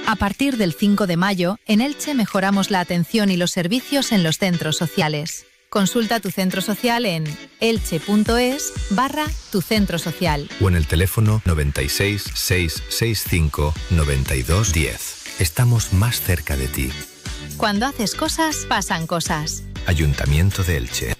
A partir del 5 de mayo, en Elche mejoramos la atención y los servicios en los centros sociales. Consulta tu centro social en elche.es/tu centro social. O en el teléfono 96 665 92 10. Estamos más cerca de ti. Cuando haces cosas, pasan cosas. Ayuntamiento de Elche.